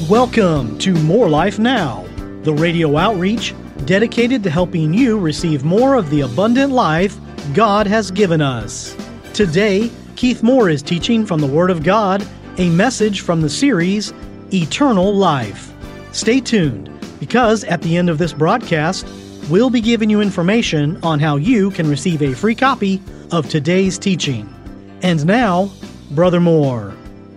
Welcome to More Life Now, the radio outreach dedicated to helping you receive more of the abundant life God has given us. Today, Keith Moore is teaching from the Word of God, a message from the series, Eternal Life. Stay tuned, because at the end of this broadcast, we'll be giving you information on how you can receive a free copy of today's teaching. And now, Brother Moore.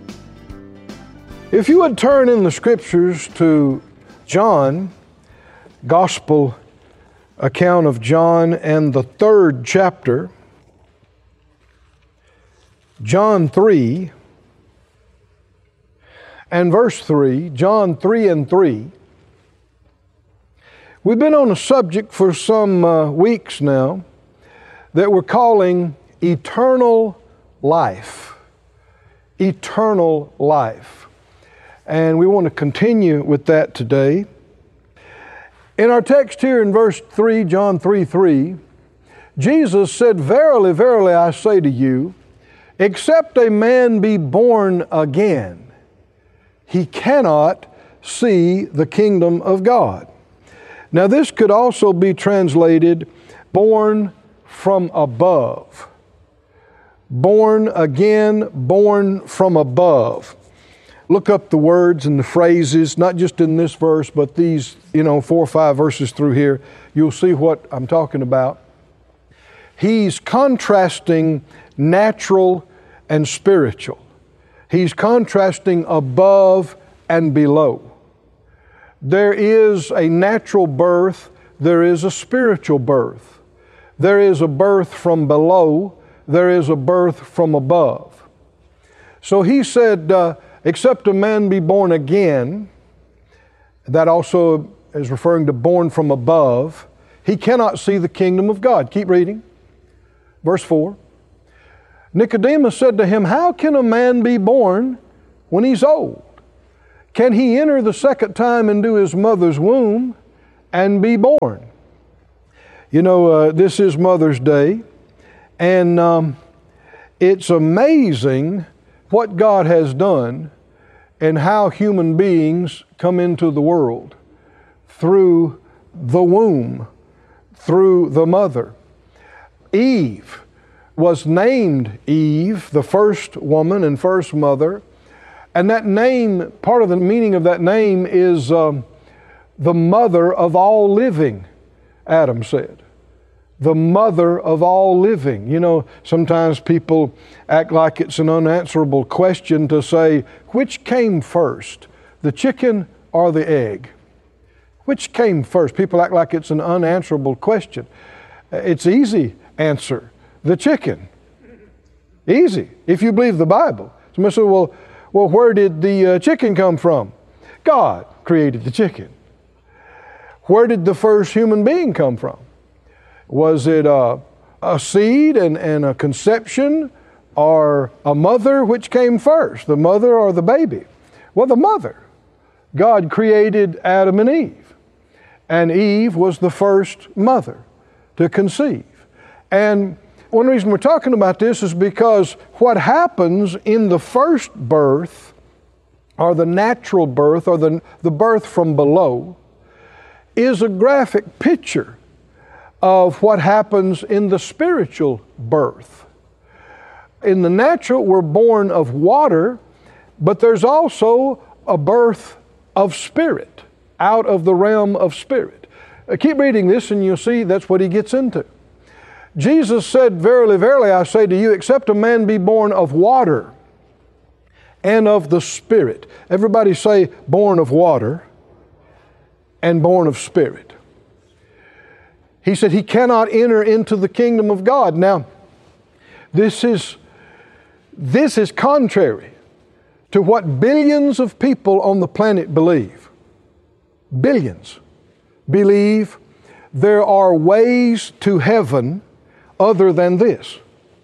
If you would turn in the Scriptures to John, Gospel account of John and the 3rd chapter, John 3 and verse 3, John 3 and 3. We've been on a subject for some weeks now that we're calling eternal life. Eternal life. And we want to continue with that today. In our text here in verse 3, John 3:3, Jesus said, "Verily, verily, I say to you, except a man be born again, he cannot see the kingdom of God." Now this could also be translated, born from above. Born again, born from above. Look up the words and the phrases, not just in this verse, but these, 4 or 5 verses through here. You'll see what I'm talking about. He's contrasting natural and spiritual. He's contrasting above and below. There is a natural birth, there is a spiritual birth. There is a birth from below, there is a birth from above. So he said, except a man be born again, that also is referring to born from above, he cannot see the kingdom of God. Keep reading. Verse 4. Nicodemus said to him, "How can a man be born when he's old? Can he enter the second time into his mother's womb and be born?" This is Mother's Day, and it's amazing what God has done and how human beings come into the world through the womb, through the mother. Eve was named Eve, the first woman and first mother, and that name, part of the meaning of that name is the mother of all living, Adam said. The mother of all living. Sometimes people act like it's an unanswerable question to say, which came first, the chicken or the egg? Which came first? People act like it's an unanswerable question. It's easy answer, the chicken. Easy, if you believe the Bible. Somebody said, well, where did the chicken come from? God created the chicken. Where did the first human being come from? Was it a seed and a conception, or a mother? Which came first, the mother or the baby? Well, the mother. God created Adam and Eve, and Eve was the first mother to conceive. And one reason we're talking about this is because what happens in the first birth, or the natural birth, or the birth from below, is a graphic picture of what happens in the spiritual birth. In the natural, we're born of water, but there's also a birth of spirit, out of the realm of spirit. Keep reading this and you'll see that's what he gets into. Jesus said, "Verily, verily, I say to you, except a man be born of water and of the Spirit." Everybody say, born of water and born of spirit. He said he cannot enter into the kingdom of God. Now, this is contrary to what billions of people on the planet believe. Billions believe there are ways to heaven other than this.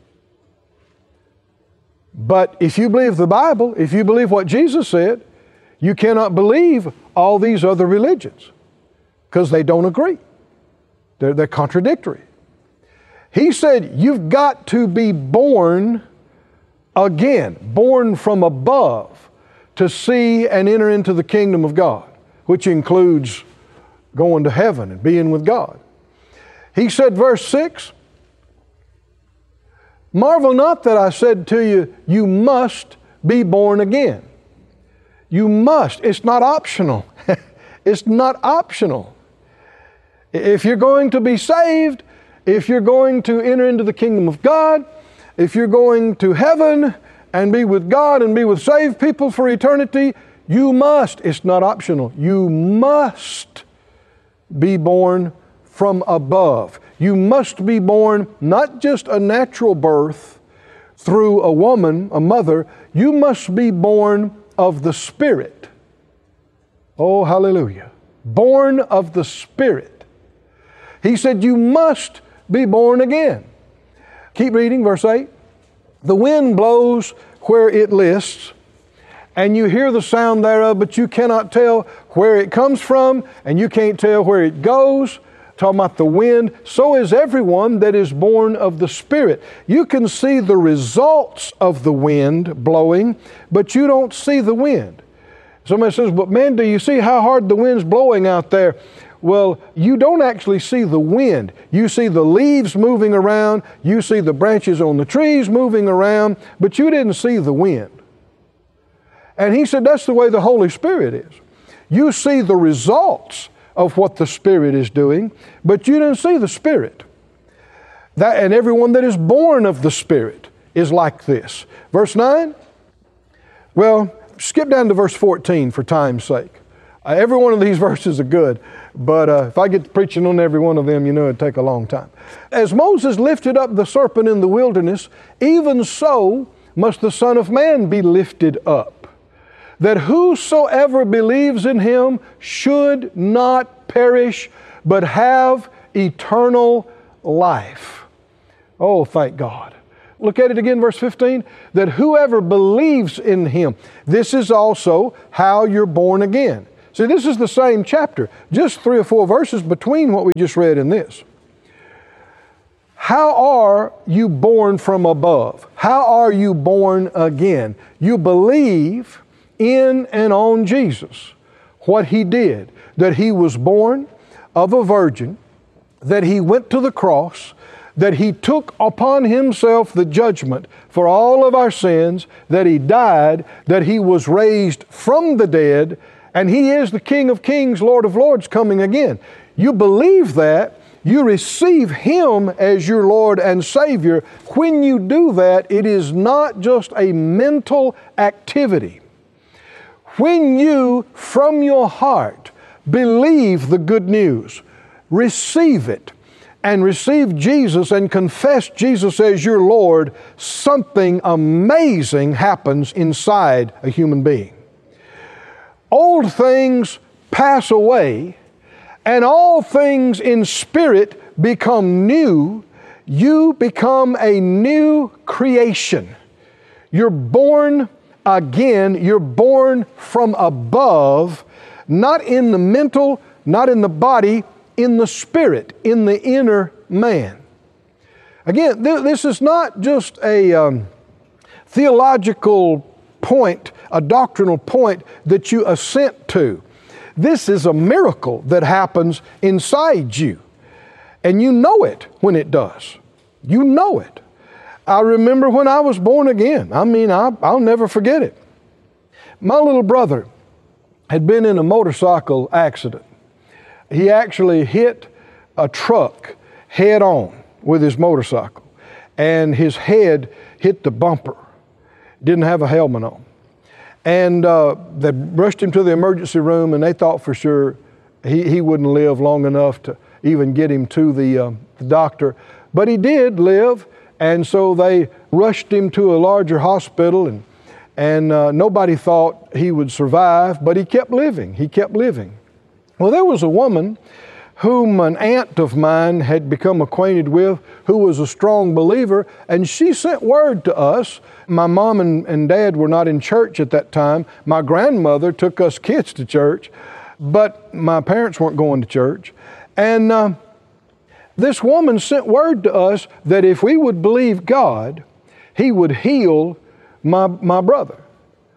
But if you believe the Bible, if you believe what Jesus said, you cannot believe all these other religions because they don't agree. They're contradictory. He said, you've got to be born again, born from above, to see and enter into the kingdom of God, which includes going to heaven and being with God. He said, verse 6, marvel not that I said to you, you must be born again. You must. It's not optional. It's not optional. If you're going to be saved, if you're going to enter into the kingdom of God, if you're going to heaven and be with God and be with saved people for eternity, you must. It's not optional. You must be born from above. You must be born not just a natural birth through a woman, a mother. You must be born of the Spirit. Oh, hallelujah. Born of the Spirit. He said you must be born again. Keep reading, verse 8. The wind blows where it lists, and you hear the sound thereof, but you cannot tell where it comes from, and you can't tell where it goes. Talking about the wind. So is everyone that is born of the Spirit. You can see the results of the wind blowing, but you don't see the wind. Somebody says, but man, do you see how hard the wind's blowing out there? Well, you don't actually see the wind. You see the leaves moving around. You see the branches on the trees moving around, but you didn't see the wind. And he said that's the way the Holy Spirit is. You see the results of what the Spirit is doing, but you didn't see the Spirit. And everyone that is born of the Spirit is like this. Verse 9, well, skip down to verse 14 for time's sake. Every one of these verses are good, but if I get to preaching on every one of them, you know it'd take a long time. As Moses lifted up the serpent in the wilderness, even so must the Son of Man be lifted up, that whosoever believes in him should not perish, but have eternal life. Oh, thank God. Look at it again, verse 15, that whoever believes in him, this is also how you're born again. See, this is the same chapter, just 3 or 4 verses between what we just read and this. How are you born from above? How are you born again? You believe in and on Jesus, what He did, that He was born of a virgin, that He went to the cross, that He took upon Himself the judgment for all of our sins, that He died, that He was raised from the dead, and He is the King of Kings, Lord of Lords, coming again. You believe that, you receive Him as your Lord and Savior. When you do that, it is not just a mental activity. When you, from your heart, believe the good news, receive it, and receive Jesus and confess Jesus as your Lord, something amazing happens inside a human being. Old things pass away, and all things in spirit become new. You become a new creation. You're born again. You're born from above, not in the mental, not in the body, in the spirit, in the inner man. Again, this is not just a theological point, a doctrinal point that you assent to. This is a miracle that happens inside you. And you know it when it does. You know it. I remember when I was born again. I'll never forget it. My little brother had been in a motorcycle accident. He actually hit a truck head on with his motorcycle, and his head hit the bumper. Didn't have a helmet on. And they rushed him to the emergency room, and they thought for sure he wouldn't live long enough to even get him to the doctor. But he did live, and so they rushed him to a larger hospital, and nobody thought he would survive, but he kept living. He kept living. Well, there was a woman whom an aunt of mine had become acquainted with, who was a strong believer, and she sent word to us. My mom and dad were not in church at that time. My grandmother took us kids to church, but my parents weren't going to church. And this woman sent word to us that if we would believe God, He would heal my brother.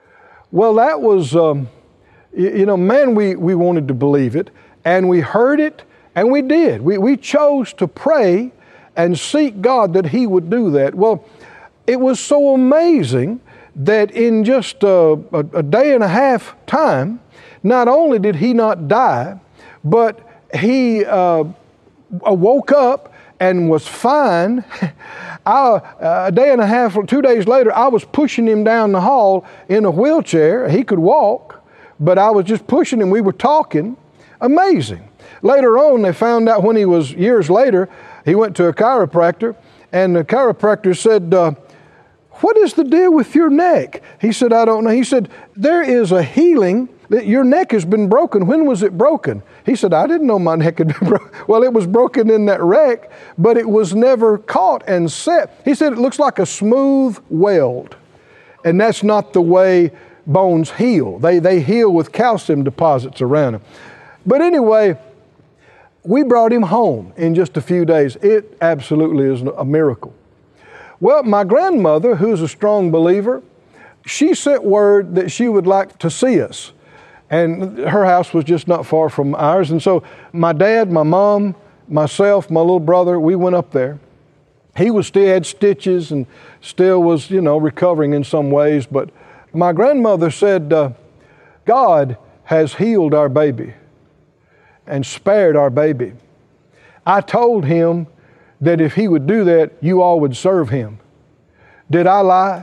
Well, that was, man, we wanted to believe it, and we heard it, and we did. We chose to pray and seek God that He would do that. Well, it was so amazing that in just a day and a half time, not only did he not die, but he woke up and was fine. A day and a half, 2 days later, I was pushing him down the hall in a wheelchair. He could walk, but I was just pushing him. We were talking. Amazing. Later on, they found out years later, he went to a chiropractor, and the chiropractor said, what is the deal with your neck? He said, I don't know. He said, there is a healing. Your neck has been broken. When was it broken? He said, I didn't know my neck had been broken. Well, it was broken in that wreck, but it was never caught and set. He said, it looks like a smooth weld. And that's not the way bones heal. They heal with calcium deposits around them. But anyway, we brought him home in just a few days. It absolutely is a miracle. Well, my grandmother, who's a strong believer, she sent word that she would like to see us. And her house was just not far from ours. And so my dad, my mom, myself, my little brother, we went up there. He still had stitches and still was, recovering in some ways. But my grandmother said, God has healed our baby and spared our baby. I told him that if he would do that, you all would serve him. Did I lie?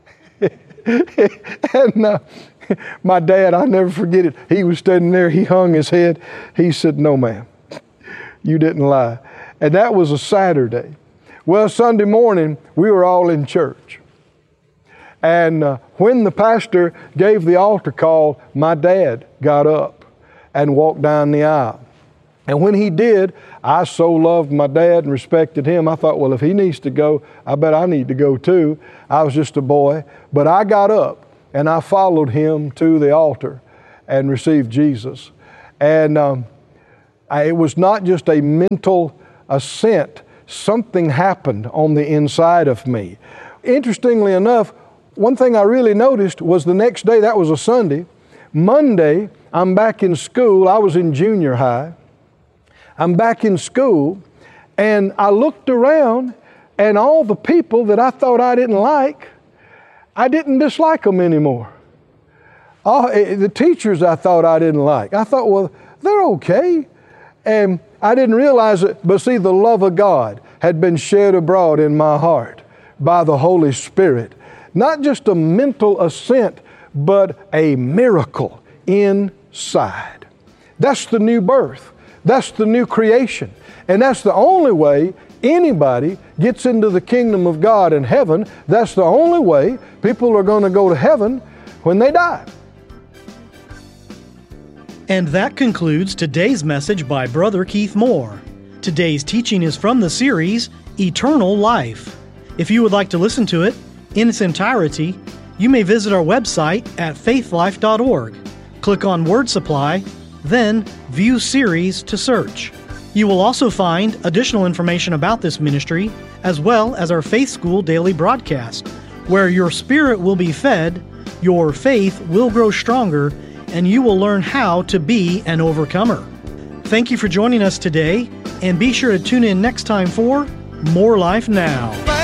And my dad, I'll never forget it. He was standing there. He hung his head. He said, no, ma'am, you didn't lie. And that was a Saturday. Well, Sunday morning, we were all in church. And when the pastor gave the altar call, my dad got up and walked down the aisle. And when he did, I so loved my dad and respected him. I thought, well, if he needs to go, I bet I need to go too. I was just a boy. But I got up and I followed him to the altar and received Jesus. And it was not just a mental assent. Something happened on the inside of me. Interestingly enough, one thing I really noticed was the next day, that was a Sunday. Monday, I'm back in school. I was in junior high. I'm back in school, and I looked around, and all the people that I thought I didn't like, I didn't dislike them anymore. The teachers I thought I didn't like, I thought, well, they're okay. And I didn't realize it, but see, the love of God had been shed abroad in my heart by the Holy Spirit. Not just a mental assent, but a miracle inside. That's the new birth. That's the new creation. And that's the only way anybody gets into the kingdom of God in heaven. That's the only way people are going to go to heaven when they die. And that concludes today's message by Brother Keith Moore. Today's teaching is from the series, Eternal Life. If you would like to listen to it in its entirety, you may visit our website at faithlife.org. Click on Word Supply, then View Series to search. You will also find additional information about this ministry, as well as our Faith School daily broadcast, where your spirit will be fed, your faith will grow stronger, and you will learn how to be an overcomer. Thank you for joining us today, and be sure to tune in next time for More Life Now.